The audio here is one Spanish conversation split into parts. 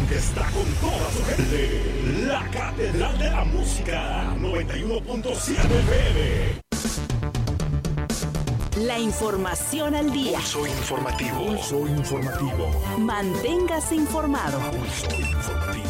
que está con toda su gente. La Catedral de la Música, 91.7 FM. La información al día. Pulso informativo. Pulso informativo. Manténgase informado. Pulso informativo.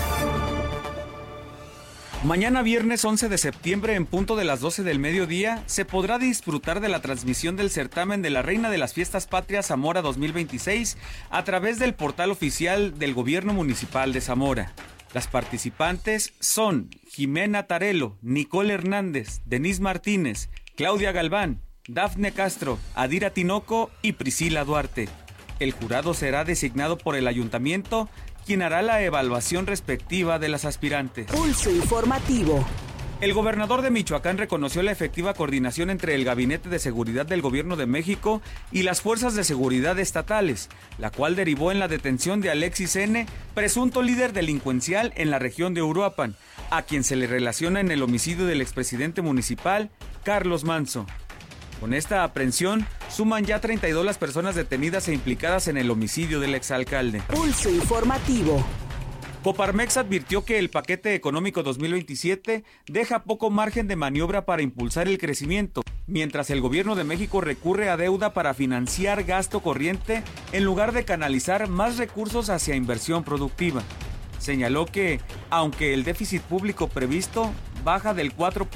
Mañana viernes 11 de septiembre en punto de las 12 del mediodía se podrá disfrutar de la transmisión del certamen de la Reina de las Fiestas Patrias Zamora 2026 a través del portal oficial del Gobierno Municipal de Zamora. Las participantes son Jimena Tarelo, Nicole Hernández, Denise Martínez, Claudia Galván, Dafne Castro, Adira Tinoco y Priscila Duarte. El jurado será designado por el ayuntamiento, quien hará la evaluación respectiva de las aspirantes. Pulso informativo. El gobernador de Michoacán reconoció la efectiva coordinación entre el Gabinete de Seguridad del Gobierno de México y las fuerzas de seguridad estatales, la cual derivó en la detención de Alexis N., presunto líder delincuencial en la región de Uruapan, a quien se le relaciona en el homicidio del expresidente municipal, Carlos Manso. Con esta aprehensión, suman ya 32 las personas detenidas e implicadas en el homicidio del exalcalde. Pulso informativo. Coparmex advirtió que el paquete económico 2027 deja poco margen de maniobra para impulsar el crecimiento, mientras el gobierno de México recurre a deuda para financiar gasto corriente en lugar de canalizar más recursos hacia inversión productiva. Señaló que, aunque el déficit público previsto baja del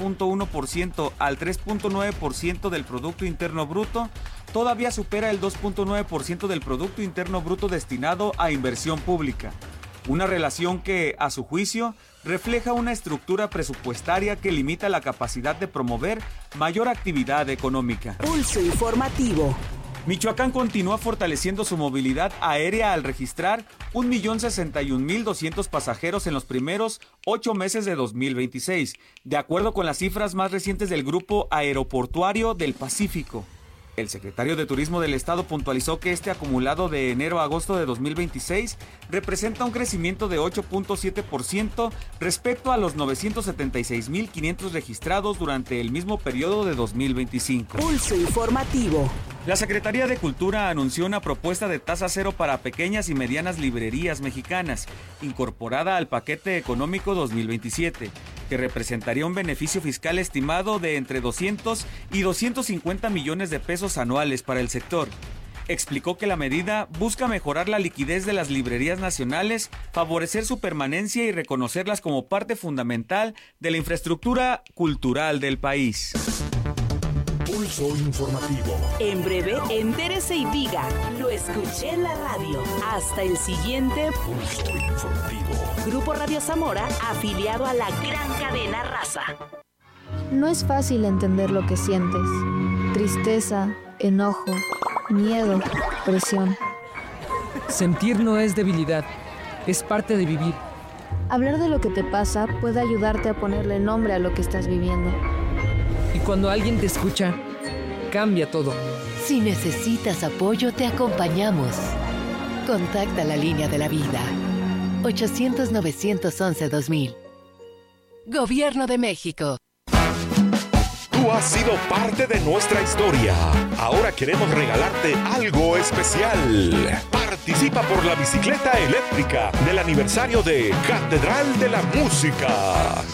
4.1% al 3.9% del Producto Interno Bruto, todavía supera el 2.9% del Producto Interno Bruto destinado a inversión pública. Una relación que, a su juicio, refleja una estructura presupuestaria que limita la capacidad de promover mayor actividad económica. Pulso informativo. Michoacán continúa fortaleciendo su movilidad aérea al registrar 1.061.200 pasajeros en los primeros 8 meses de 2026, de acuerdo con las cifras más recientes del Grupo Aeroportuario del Pacífico. El secretario de Turismo del Estado puntualizó que este acumulado de enero a agosto de 2026 representa un crecimiento de 8.7% respecto a los 976.500 registrados durante el mismo periodo de 2025. Pulso informativo. La Secretaría de Cultura anunció una propuesta de tasa cero para pequeñas y medianas librerías mexicanas, incorporada al paquete económico 2027, que representaría un beneficio fiscal estimado de entre 200 y 250 millones de pesos anuales para el sector. Explicó que la medida busca mejorar la liquidez de las librerías nacionales, favorecer su permanencia y reconocerlas como parte fundamental de la infraestructura cultural del país. Pulso informativo. En breve, entérese y diga, lo escuché en la radio. Hasta el siguiente Pulso informativo. Grupo Radio Zamora, afiliado a la gran cadena Raza. No es fácil entender lo que sientes. Tristeza, enojo, miedo, presión. Sentir no es debilidad, es parte de vivir. Hablar de lo que te pasa puede ayudarte a ponerle nombre a lo que estás viviendo. Y cuando alguien te escucha, cambia todo. Si necesitas apoyo, te acompañamos. Contacta la línea de la vida. 800-911-2000. Gobierno de México. Tú has sido parte de nuestra historia. Ahora queremos regalarte algo especial. Participa por la bicicleta eléctrica del aniversario de Catedral de la Música.